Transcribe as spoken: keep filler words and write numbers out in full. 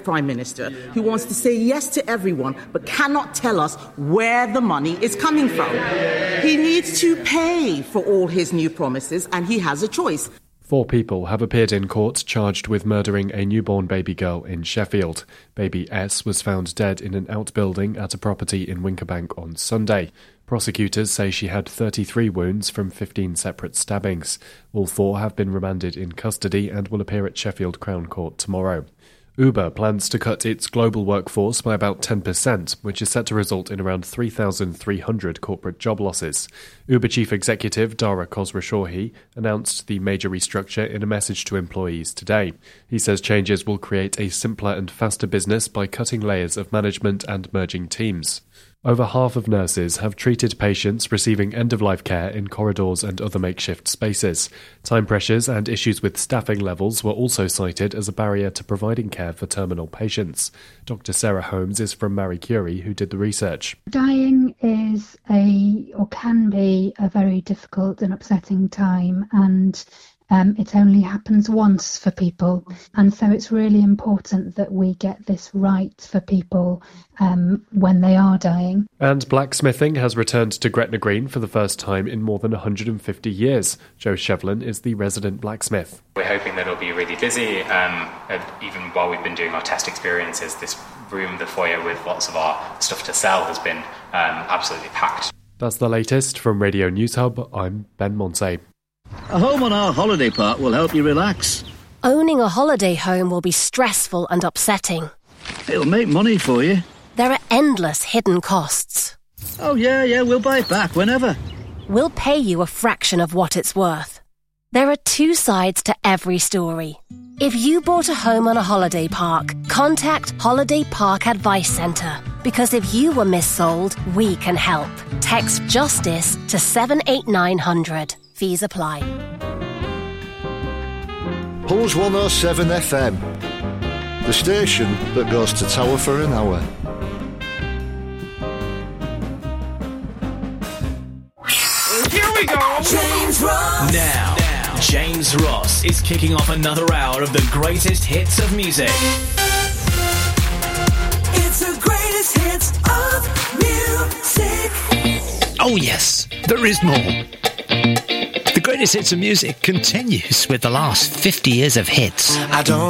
British Prime Minister who wants to say yes to everyone but cannot tell us where the money is coming from. He needs to pay for all his new promises, and he has a choice. Four people have appeared in court charged with murdering a newborn baby girl in Sheffield. Baby S was found dead in an outbuilding at a property in Winkerbank on Sunday. Prosecutors say she had thirty-three wounds from fifteen separate stabbings. All four have been remanded in custody and will appear at Sheffield Crown Court tomorrow. Uber plans to cut its global workforce by about ten percent, which is set to result in around three thousand three hundred corporate job losses. Uber chief executive Dara Khosrowshahi announced the major restructure in a message to employees today. He says changes will create a simpler and faster business by cutting layers of management and merging teams. Over half of nurses have treated patients receiving end-of-life care in corridors and other makeshift spaces. Time pressures and issues with staffing levels were also cited as a barrier to providing care for terminal patients. Doctor Sarah Holmes is from Marie Curie, who did the research. Dying is a, or can be, a very difficult and upsetting time, and Um, it only happens once for people, and so it's really important that we get this right for people um, when they are dying. And blacksmithing has returned to Gretna Green for the first time in more than one hundred fifty years. Joe Shevlin is the resident blacksmith. We're hoping that it'll be really busy, um, even while we've been doing our test experiences. This room, the foyer with lots of our stuff to sell, has been um, absolutely packed. That's the latest from Radio News Hub. I'm Ben Monsey. A home on our holiday park will help you relax. Owning a holiday home will be stressful and upsetting. It'll make money for you. There are endless hidden costs. Oh, yeah, yeah, we'll buy it back whenever. We'll pay you a fraction of what it's worth. There are two sides to every story. If you bought a home on a holiday park, contact Holiday Park Advice Centre, because if you were missold, we can help. Text JUSTICE to seven eight nine hundred. Fees apply. Pulse one oh seven F M, the station that goes to Tower for an hour. Here we go! James Ross! Now, now, James Ross is kicking off another hour of the greatest hits of music. It's the greatest hits of music. Oh yes, there is more. The greatest hits of music continues with the last fifty years of hits. I don't